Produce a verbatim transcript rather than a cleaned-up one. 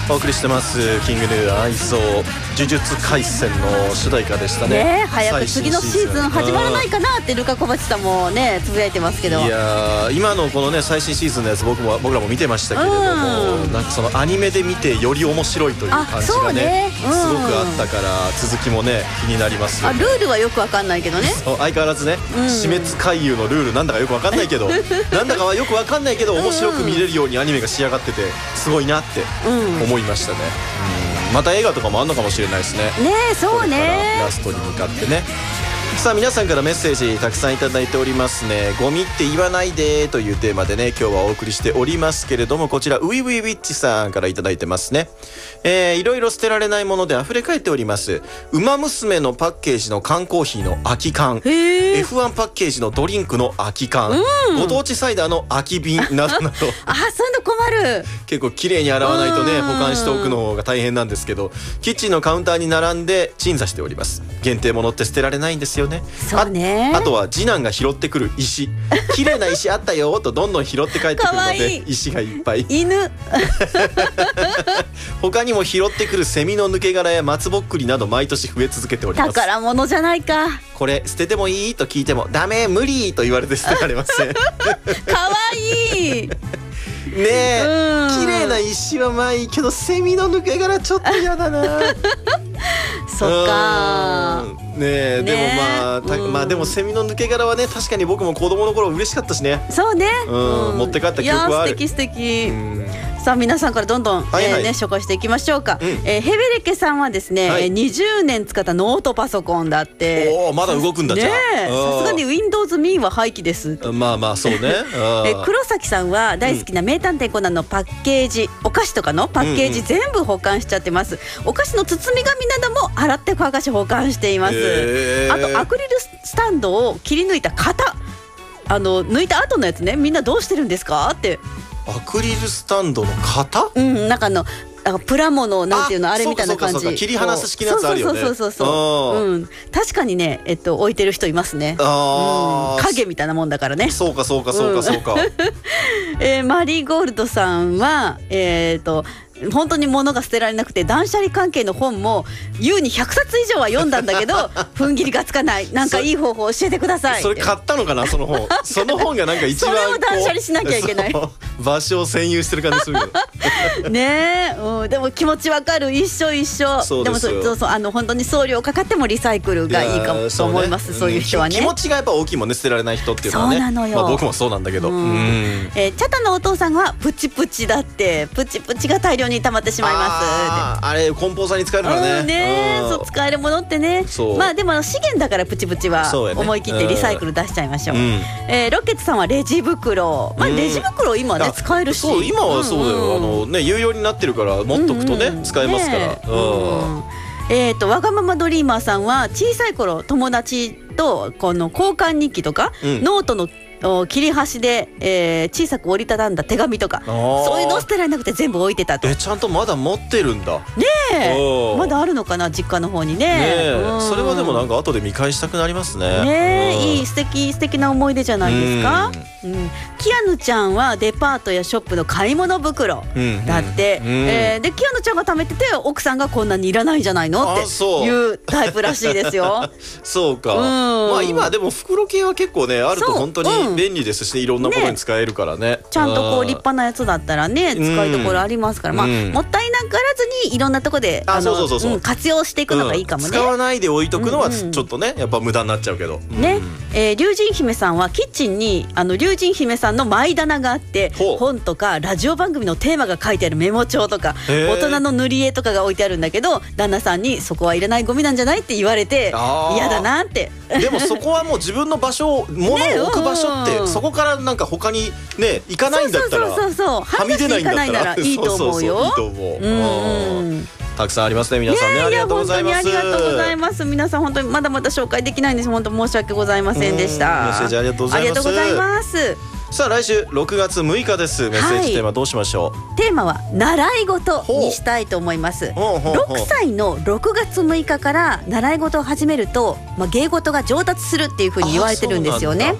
お送りしてますキングヌー愛憎呪術廻戦の主題歌でしたね。 ね、早く次のシーズン始まらないかなってルカ小鉢さんもねつぶやいてますけど、 いや今のこのね最新シーズンのやつ僕も僕らも見てましたけれども、うん、なんかそのアニメで見てより面白いという感じが ね, ね、うん、すごくあったから続きもね気になりますよ、ね、 あルールはよくわかんないけどね相変わらずね、うん、死滅回遊のルールなんだかよくわかんないけどなんだかはよくわかんないけど面白く見れるようにアニメが仕上がっててすごいなって思いましたね、うん、また映画とかもあんのかもしれないですね。 ねえそうね、 ラストに向かってね。さあ皆さんからメッセージたくさんいただいておりますね。ゴミって言わないでというテーマでね今日はお送りしておりますけれども、こちらウィウィウィッチさんからいただいてますね。えー、いろいろ捨てられないもので溢れ返っております。ウマ娘のパッケージの缶コーヒーの空き缶、 エフワン パッケージのドリンクの空き缶、うん、ご当地サイダーの空き瓶などなどあそういうの困る。 結構綺麗に洗わないとね保管しておくのが大変なんですけど、キッチンのカウンターに並んで鎮座しております。限定物って捨てられないんですよね。 そうね。 あ, あとは次男が拾ってくる石、綺麗な石あったよとどんどん拾って帰ってくるので石がいっぱい。 犬他にも拾ってくるセミの抜け殻や松ぼっくりなど毎年増え続けております。 宝物じゃないか。 これ捨ててもいいと聞いてもダメ無理と言われて捨てられません。 かわいいねえ、綺麗な石はまあいいけどセミの抜け殻ちょっと嫌だな。 そっかねえ、でもまあ、うん、まあでもセミの抜け殻はね確かに僕も子供の頃嬉しかったしね。 そうね、 うん、持って帰った記憶はある。 いや素敵素敵、うん、さあ皆さんからどんどん、はいはい、えーね、紹介していきましょうか、うん、えー、ヘベレケさんはですね、はい、にじゅうねん使ったノートパソコンだって。 おーまだ動くんだじゃん、ね、 さすがに ウィンドウズ ミー は廃棄です。 まあまあそうね。 え黒崎さんは大好きな名探偵コナンのパッケージ、お菓子とかのパッケージ全部保管しちゃってます、うんうん、お菓子の包み紙なども洗って乾かし保管しています、えー、あとアクリルスタンドを切り抜いた型、あの抜いた後のやつね、みんなどうしてるんですかって。 アクリルスタンドの型、 うん、なんかのプラモのなんていうの あ, あれみたいな感じ、 切り離す式のやつあるよね。 そうそうそうそう、うん、確かにね、えっと、置いてる人いますね。あ、うん、影みたいなもんだからね。 そうかそうかそうかそうか、うんえー、マリーゴールドさんはえー、っと本当に物が捨てられなくて断捨離関係の本も優にひゃくさつ以上は読んだんだけど踏ん切りがつかない、なんかいい方法教えてください。 それ買ったのかなその本。その本がなんか一番こうそれを断捨離しなきゃいけない。 場所を占有してる感じするけどねえ、うん、でも気持ちわかる、一緒一緒。 そうですよ。 でもそうそう、あの本当に送料かかってもリサイクルがいいかもと思います。 そう,、ね、そういう人はね、 気持ちがやっぱ大きいもんね、捨てられない人っていうのはね。 そうなのよ、 まあ、僕もそうなんだけど、うん、うん、 えー、チャタのお父さんはプチプチだって、プチプチが大量に溜まってしまいます。 あ, あれ梱包さんに使えるからね、 うんね、そう使えるものってね。まあでも資源だからプチプチは思い切ってリサイクル出しちゃいましょう、うん、えー、ロケッツさんはレジ袋、まあ、レジ袋今ね、うん、使えるし、 そう今はそうだよ、うんうん、あのね、有料になってるから持っとくとね、うんうん、使えますから、ね、うん、 えーとわがままドリーマーさんは小さい頃友達とこの交換日記とか、うん、ノートの切り端で、えー、小さく折りたたんだ手紙とか、そういうの捨てられなくて全部置いてたと。 えちゃんとまだ持ってるんだね。 えまだあるのかな実家の方に ね, ね、うん、 それはでもなんか後で見返したくなりますね。 ね、うん、いい素敵素敵な思い出じゃないですか。うん、うん、キアヌちゃんはデパートやショップの買い物袋だって、うんうん、えー、でキアヌちゃんが貯めてて奥さんがこんなにいらないんじゃないのっていうタイプらしいですよ。 そうか、うん、まあ今でも袋系は結構ねあると本当に便利ですしね、いろんなことに使えるからね。 ちゃんとこう立派なやつだったらね使いどころありますから、まあもったいながらずにいろんなとこで活用していくのがいいかもね。 使わないで置いとくのはちょっとねやっぱ無駄になっちゃうけどね。え龍神姫さんはキッチンにあの龍神姫さんのマイ棚があって、本とかラジオ番組のテーマが書いてあるメモ帳とか大人の塗り絵とかが置いてあるんだけど、旦那さんにそこはいらないゴミなんじゃないって言われて嫌だなって。 でもそこはもう自分の場所、物を置く場所ってそこからなんか他にね行かないんだったら、はみ出ないんだったらいいと思うよ。 いいと思う。たくさんありますね皆さんね。ありがとうございます。 ありがとうございます。皆さん本当にまだまだ紹介できないんです。本当申し訳ございませんでした。 メッセージありがとうございます。 ありがとうございます。 さあ来週ろくがつむいかです。メッセージテーマどうしましょう。 はい、テーマは習い事にしたいと思います。ろくさいのろくがつむいかから習い事を始めると、まあ、芸事が上達するっていうふうに言われてるんですよね。